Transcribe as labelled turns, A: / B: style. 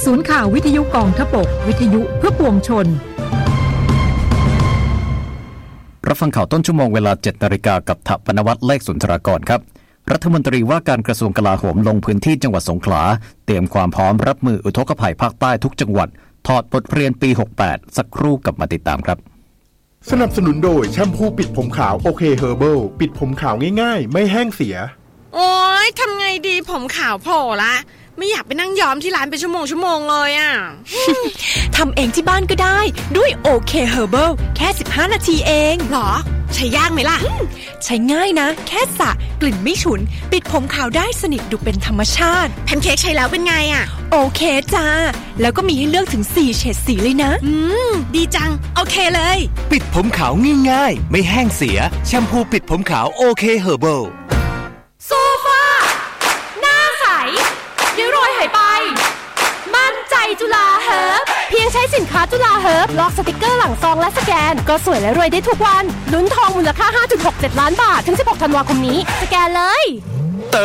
A: ศูนย์ข่าววิทยุกองทพบกวิทยุเพื่อปวงชน
B: รับฟังข่าวต้นชั่วโมงเวลา 7 นาฬิกากับถปนวัฒน์เลขสุนทรากรครับรัฐมนตรีว่าการกระทรวงกลาโหมลงพื้นที่จังหวัดสงขลาเตรียมความพร้อมรับมืออุทกภัยภาคใต้ทุกจังหวัดถอดบทเรียนปี 68 สักครู่กลับมาติดตามครับ
C: สนับสนุนโดยแชมพูปิดผมขาวโอเคเฮอร์เบิลปิดผมขาวง่ายๆไม่แห้งเสีย
D: โอ๊ยทำไงดีผมขาวโผล่ละไม่อยากไปนั่งย้อมที่ร้านเป็นชั่วโมงเลยอ่ะ
E: ทำเองที่บ้านก็ได้ด้วยโอเคเฮอร์เบิลแค่15นาทีเอง
D: หรอใช้ยากไหมล่ะ
E: ใช้ง่ายนะแค่สระกลิ่นไม่ฉุนปิดผมขาวได้สนิทดูเป็นธรรมชาติ
D: แพนเค้กใช้แล้วเป็นไงอ่ะ
E: โอเคจ้าแล้วก็มีให้เลือกถึง4เฉดสีเลยนะ
D: ดีจังโอเคเลย
F: ปิดผมขาวง่ายๆไม่แห้งเสียแชมพูปิดผมขาวโอเคเฮอร์เบิล
E: โซฟาหน้าใสริ้วรอยหายไปมั่นใจจุฬาเฮิร์บเพียงใช้สินค้าจุฬาเฮิร์บลอกสติกเกอร์หลังซองและสแกนก็สวยและรวยได้ทุกวันลุ้นทองมูลค่า 5.67 ล้านบาทถึง16ธันวาคมนี้สแกนเลย